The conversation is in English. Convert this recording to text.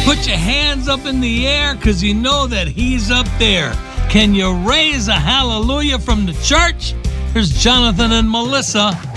Put your hands up in the air because you know that he's up there. Can you raise a hallelujah from the church? Here's Jonathan and Melissa